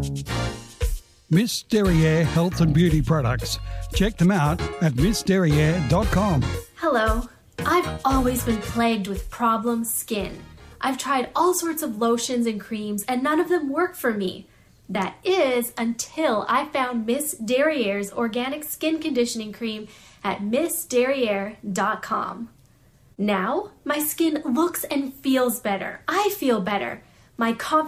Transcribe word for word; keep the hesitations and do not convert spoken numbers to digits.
Miss Derriere Health and Beauty Products. Check them out at miss derriere dot com. Hello. I've always been plagued with problem skin. I've tried all sorts of lotions and creams and none of them work for me. That is until I found Miss Derriere's organic skin conditioning cream at miss derriere dot com. Now, my skin looks and feels better. I feel better. My confidence